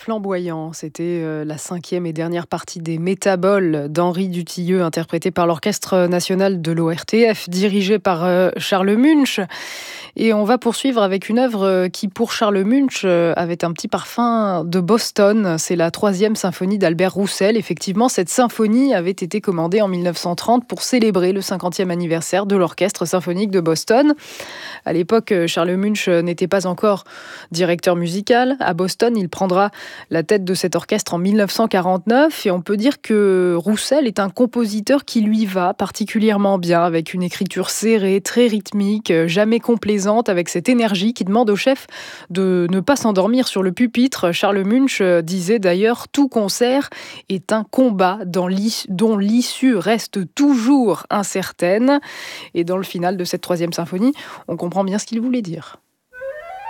flamboyant. C'était la cinquième et dernière partie des Métaboles d'Henri Dutilleux, interprétée par l'Orchestre national de l'ORTF, dirigé par Charles Munch. Et on va poursuivre avec une œuvre qui, pour Charles Munch, avait un petit parfum de Boston. C'est la troisième symphonie d'Albert Roussel. Effectivement, cette symphonie avait été commandée en 1930 pour célébrer le 50e anniversaire de l'Orchestre symphonique de Boston. À l'époque, Charles Munch n'était pas encore directeur musical. À Boston, il prendra la tête de cet orchestre en 1949 et on peut dire que Roussel est un compositeur qui lui va particulièrement bien, avec une écriture serrée, très rythmique, jamais complaisante, avec cette énergie qui demande au chef de ne pas s'endormir sur le pupitre. Charles Munch disait d'ailleurs: tout concert est un combat dont l'issue reste toujours incertaine. Et dans le final de cette troisième symphonie, on comprend bien ce qu'il voulait dire.